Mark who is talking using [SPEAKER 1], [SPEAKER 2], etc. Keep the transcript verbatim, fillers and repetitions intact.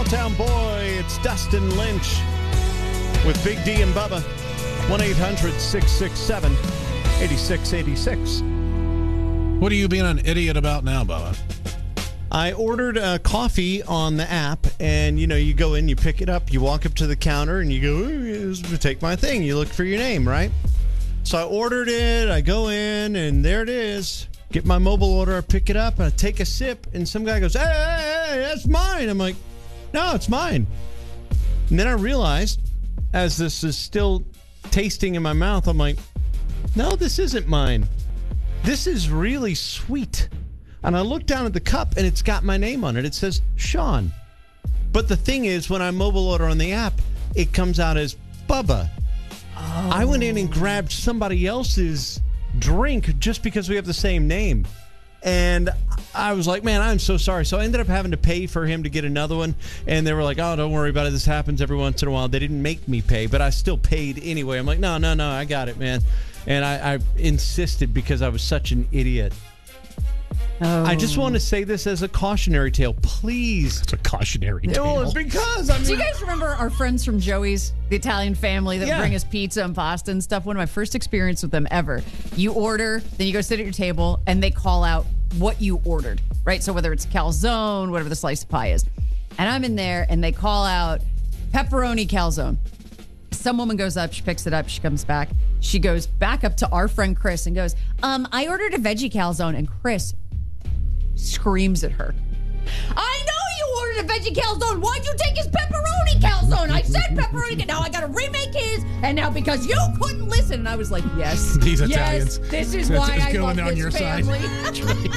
[SPEAKER 1] Town Boy. It's Dustin Lynch with Big D and Bubba. one eight hundred six six seven eight six eight six.
[SPEAKER 2] What are you being an idiot about now, Bubba?
[SPEAKER 1] I ordered a coffee on the app, and, you know, you go in, you pick it up, you walk up to the counter, and you go, take my thing. You look for your name, right? So I ordered it, I go in, and there it is. Get my mobile order, I pick it up, and I take a sip, and some guy goes, hey, hey, hey, that's mine. I'm like, no, it's mine. And then I realized, as this is still tasting in my mouth, I'm like, no, this isn't mine. This is really sweet. And I look down at the cup, and it's got my name on it. It says Sean. But the thing is, when I mobile order on the app, it comes out as Bubba. Oh. I went in and grabbed somebody else's drink just because we have the same name. And I was like, man, I'm so sorry. So I ended up having to pay for him to get another one. And they were like, oh, don't worry about it. This happens every once in a while. They didn't make me pay, but I still paid anyway. I'm like, no, no, no, I got it, man. And I, I insisted because I was such an idiot. Oh. I just want to say this as a cautionary tale. Please.
[SPEAKER 2] It's a cautionary tale.
[SPEAKER 1] No, it's because I'm.
[SPEAKER 3] Do you guys remember our friends from Joey's, the Italian family that
[SPEAKER 1] Yeah.
[SPEAKER 3] bring us pizza and pasta and stuff? One of my first experience with them ever. You order, then you go sit at your table, and they call out what you ordered, right? So whether it's calzone, whatever the slice of pie is. And I'm in there, and they call out pepperoni calzone. Some woman goes up, she picks it up, she comes back. She goes back up to our friend Chris and goes, um, I ordered a veggie calzone. And Chris screams at her. I know you ordered a veggie calzone. Why'd you take his pepperoni calzone? I said pepperoni. Now I got to remake his. And now because you couldn't listen. And I was like, yes.
[SPEAKER 2] These
[SPEAKER 3] yes,
[SPEAKER 2] Italians.
[SPEAKER 3] This is
[SPEAKER 2] This
[SPEAKER 3] why
[SPEAKER 2] is
[SPEAKER 3] I
[SPEAKER 2] going
[SPEAKER 3] love
[SPEAKER 2] on
[SPEAKER 3] this
[SPEAKER 2] your side.
[SPEAKER 3] family.